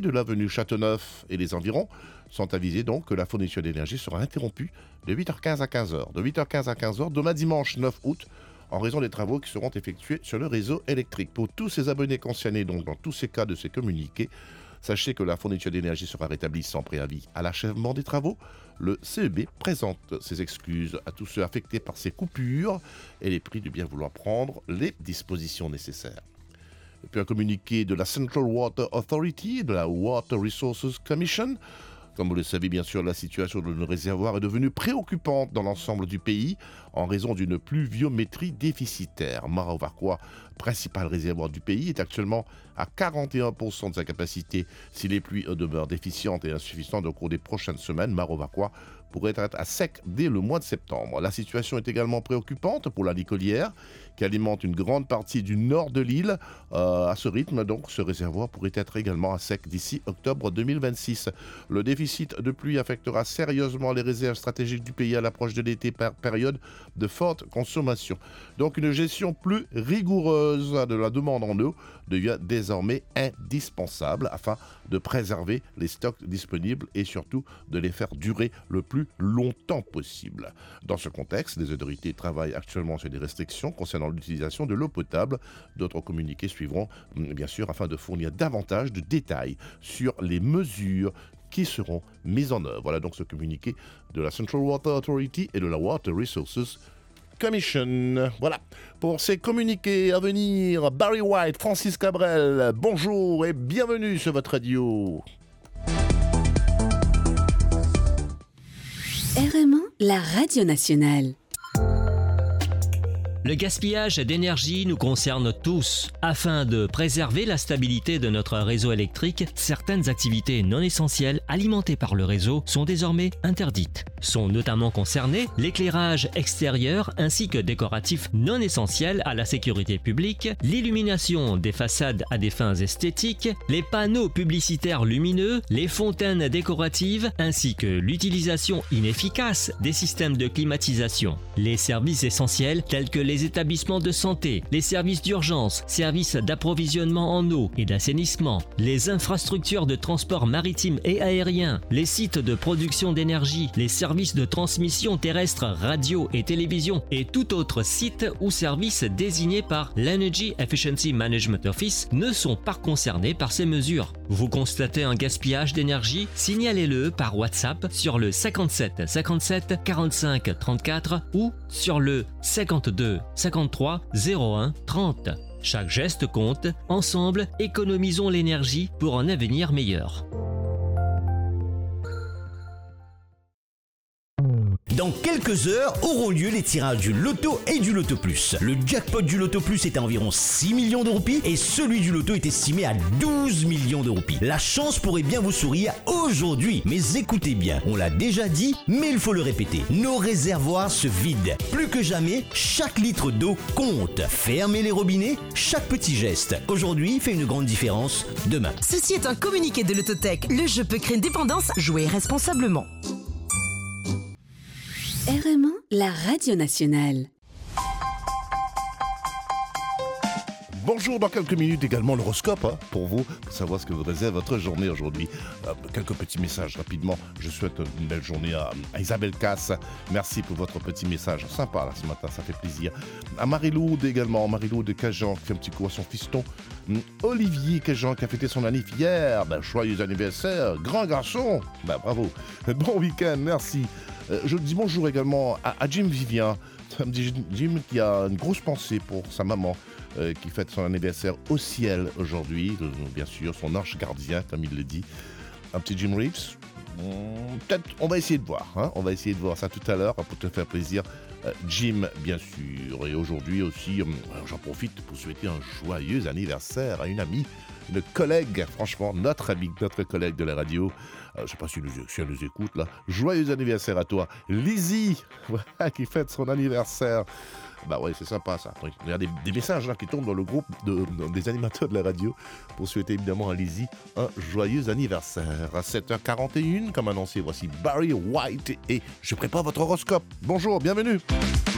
de l'avenue Châteauneuf et les environs sont avisés donc que la fourniture d'énergie sera interrompue de 8h15 à 15h. De 8h15 à 15h, demain dimanche 9 août, en raison des travaux qui seront effectués sur le réseau électrique. Pour tous ces abonnés concernés, donc dans tous ces cas de ces communiqués, sachez que la fourniture d'énergie sera rétablie sans préavis à l'achèvement des travaux. Le CEB présente ses excuses à tous ceux affectés par ces coupures et les prie de bien vouloir prendre les dispositions nécessaires. Et puis un communiqué de la Central Water Authority et de la Water Resources Commission. Comme vous le savez, bien sûr, la situation de nos réservoirs est devenue préoccupante dans l'ensemble du pays en raison d'une pluviométrie déficitaire. Maraovacois, principal réservoir du pays, est actuellement à 41% de sa capacité. Si les pluies demeurent déficientes et insuffisantes au cours des prochaines semaines, Maraovacois pourrait être à sec dès le mois de septembre. La situation est également préoccupante pour la Licolière, qui alimente une grande partie du nord de l'île. À ce rythme, donc, ce réservoir pourrait être également à sec d'ici octobre 2026. Le déficit de pluie affectera sérieusement les réserves stratégiques du pays à l'approche de l'été, période de forte consommation. Donc une gestion plus rigoureuse de la demande en eau devient désormais indispensable afin de préserver les stocks disponibles et surtout de les faire durer le plus longtemps possible. Dans ce contexte, les autorités travaillent actuellement sur des restrictions concernant l'utilisation de l'eau potable. D'autres communiqués suivront, bien sûr, afin de fournir davantage de détails sur les mesures qui seront mises en œuvre. Voilà donc ce communiqué de la Central Water Authority et de la Water Resources Commission. Voilà, pour ces communiqués à venir, Barry White, Francis Cabrel, bonjour et bienvenue sur votre radio. RMA, la radio nationale. Le gaspillage d'énergie nous concerne tous. Afin de préserver la stabilité de notre réseau électrique, certaines activités non essentielles alimentées par le réseau sont désormais interdites. Sont notamment concernés l'éclairage extérieur ainsi que décoratif non essentiel à la sécurité publique, l'illumination des façades à des fins esthétiques, les panneaux publicitaires lumineux, les fontaines décoratives ainsi que l'utilisation inefficace des systèmes de climatisation. Les services essentiels tels que les établissements de santé, les services d'urgence, services d'approvisionnement en eau et d'assainissement, les infrastructures de transport maritime et aérien, les sites de production d'énergie, les services de transmission terrestre, radio et télévision et tout autre site ou service désigné par l'Energy Efficiency Management Office ne sont pas concernés par ces mesures. Vous constatez un gaspillage d'énergie? Signalez-le par WhatsApp sur le 57 57 45 34 ou sur le 52 53 01 30. Chaque geste compte. Ensemble, économisons l'énergie pour un avenir meilleur. Dans quelques heures auront lieu les tirages du Loto et du Loto Plus. Le jackpot du Loto Plus est à environ 6 millions de roupies et celui du Loto est estimé à 12 millions de roupies. La chance pourrait bien vous sourire aujourd'hui, mais écoutez bien, on l'a déjà dit, mais il faut le répéter. Nos réservoirs se vident. Plus que jamais, chaque litre d'eau compte. Fermez les robinets, chaque petit geste. Aujourd'hui fait une grande différence demain. Ceci est un communiqué de l'Autotech. Le jeu peut créer une dépendance. Jouez responsablement. RMA, la radio nationale. Bonjour, dans quelques minutes également l'horoscope pour vous, pour savoir ce que vous réserve votre journée aujourd'hui. Quelques petits messages rapidement. Je souhaite une belle journée à Isabelle Casse. Merci pour votre petit message sympa là, ce matin, ça fait plaisir. À Marie-Loude également, Marie-Loude de Cajan qui fait un petit coup à son fiston. Olivier Cajan qui a fêté son anniversaire hier. Joyeux anniversaire, grand garçon. Bravo. Bon week-end, merci. Je dis bonjour également à Jim Vivien. Jim qui a une grosse pensée pour sa maman qui fête son anniversaire au ciel aujourd'hui. Bien sûr, son ange gardien, comme il le dit. Un petit Jim Reeves. Peut-être, on va essayer de voir. On va essayer de voir ça tout à l'heure pour te faire plaisir. Jim, bien sûr. Et aujourd'hui aussi, j'en profite pour souhaiter un joyeux anniversaire à une amie, une collègue, franchement, notre amie, notre collègue de la radio. Je ne sais pas si elle nous écoute là. Joyeux anniversaire à toi, Lizzie, qui fête son anniversaire. Ouais, c'est sympa ça. Il y a des messages là qui tombent dans le groupe des animateurs de la radio pour souhaiter évidemment à Lizzie un joyeux anniversaire. À 7h41, comme annoncé, voici Barry White et je prépare votre horoscope. Bonjour, bienvenue.